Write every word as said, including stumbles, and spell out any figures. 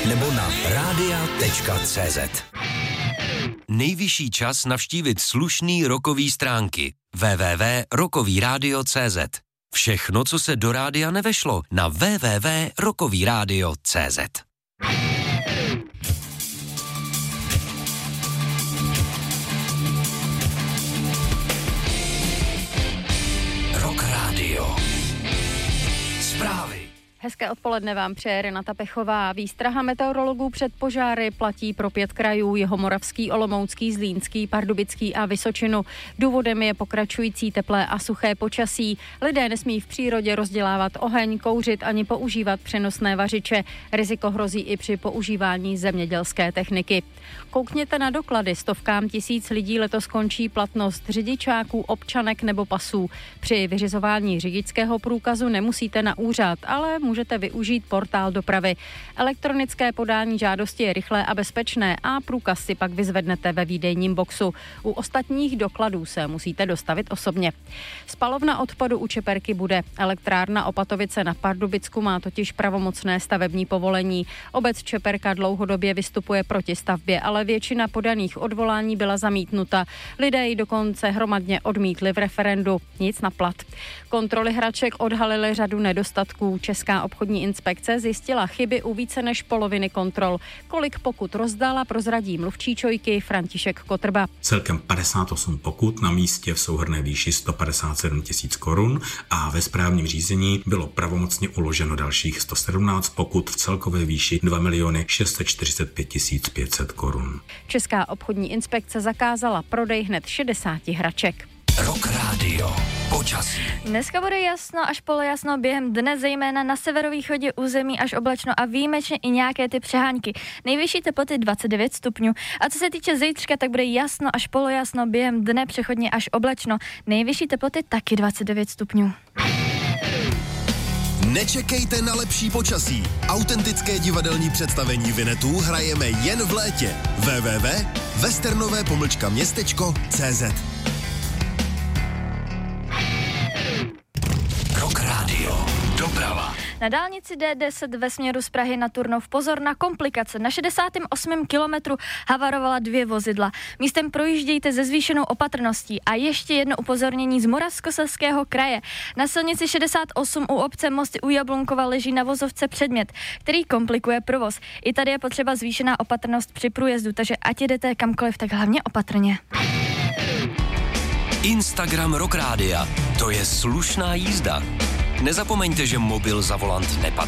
nebo na rádia tečka cé zet. Nejvyšší čas navštívit slušný rockový stránky w w w tečka rockový rádio tečka cé zet. Všechno, co se do rádia nevešlo, na w w w tečka rockový rádio tečka cé zet. Rock Radio. Zprávy. Hezké odpoledne vám přeje Renata Pechová. Výstraha meteorologů před požáry platí pro pět krajů: Jihomoravský, Olomoucký, Zlínský, Pardubický a Vysočinu. Důvodem je pokračující teplé a suché počasí. Lidé nesmí v přírodě rozdělávat oheň, kouřit ani používat přenosné vařiče. Riziko hrozí i při používání zemědělské techniky. Koukněte na doklady. Stovkám tisíc lidí letos končí platnost řidičáků, občanek nebo pasů. Při vyřizování řidičského průkazu nemusíte na úřad, ale můžete využít portál dopravy. Elektronické podání žádosti je rychlé a bezpečné a průkaz si pak vyzvednete ve výdejním boxu. U ostatních dokladů se musíte dostavit osobně. Spalovna odpadu u Čeperky bude. Elektrárna Opatovice na Pardubicku má totiž pravomocné stavební povolení. Obec Čeperka dlouhodobě vystupuje proti stavbě, ale většina podaných odvolání byla zamítnuta. Lidé ji dokonce hromadně odmítli v referendu. Nic na plat. Kontroly hraček odhalily řadu nedostatků. Česká obchodní inspekce zjistila chyby u více než poloviny kontrol. Kolik pokut rozdala, prozradí mluvčí ČOIky František Kotrba. Celkem padesát osm pokut na místě v souhrnné výši sto padesát sedm tisíc korun a ve správním řízení bylo pravomocně uloženo dalších sto sedmnáct pokut v celkové výši dva miliony šest set čtyřicet pět tisíc pět set korun. Česká obchodní inspekce zakázala prodej hned šedesáti hraček. Rock Radio. Počasí. Dneska bude jasno až polojasno během dne, zejména na severovýchodě území až oblačno a výjimečně i nějaké ty přehánky. Nejvyšší teploty dvacet devět stupňů. A co se týče zítřka, tak bude jasno až polojasno během dne, přechodně až oblačno. Nejvyšší teploty taky dvacet devět stupňů. Nečekejte na lepší počasí. Autentické divadelní představení Vinetů hrajeme jen v létě. w w w tečka westernové pomlčka městečko tečka cé zet. Rock Radio. Doprava. Na dálnici D deset ve směru z Prahy na Turnov pozor na komplikace. Na šedesátém osmém kilometru havarovala dvě vozidla. Místem projíždějte se zvýšenou opatrností. A ještě jedno upozornění z Moravskoslezského kraje. Na silnici šedesát osm u obce Mosty u Jablunkova leží na vozovce předmět, který komplikuje provoz. I tady je potřeba zvýšená opatrnost při průjezdu, takže ať jedete kamkoliv, tak hlavně opatrně. Instagram Rock Rádia. To je slušná jízda. Nezapomeňte, že mobil za volant nepatří.